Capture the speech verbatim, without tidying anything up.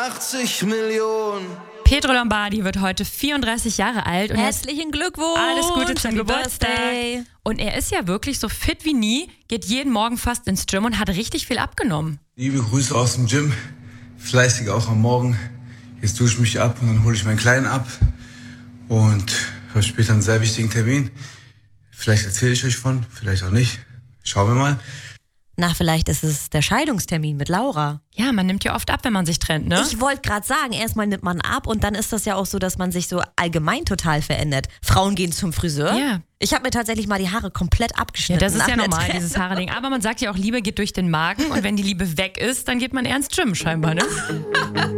achtzig Millionen. Pedro Lombardi wird heute vierunddreißig Jahre alt. Und Herzlichen Glückwunsch. Alles Gute zum Happy Geburtstag. Birthday. Und er ist ja wirklich so fit wie nie, geht jeden Morgen fast ins Gym und hat richtig viel abgenommen. Liebe Grüße aus dem Gym. Fleißig auch am Morgen. Jetzt dusche ich mich ab und dann hole ich meinen Kleinen ab. Und habe später einen sehr wichtigen Termin. Vielleicht erzähle ich euch von, vielleicht auch nicht. Schauen wir mal. Na, vielleicht ist es der Scheidungstermin mit Laura. Ja, man nimmt ja oft ab, wenn man sich trennt, ne? Ich wollte gerade sagen, erstmal nimmt man ab und dann ist das ja auch so, dass man sich so allgemein total verändert. Frauen gehen zum Friseur. Ja. Ich habe mir tatsächlich mal die Haare komplett Ja, abgeschnitten. das ist nach ja der normal, Trennung. dieses Haare-Ding. Aber man sagt ja auch, Liebe geht durch den Magen und wenn die Liebe weg ist, dann geht man eher ins Gym scheinbar, ne?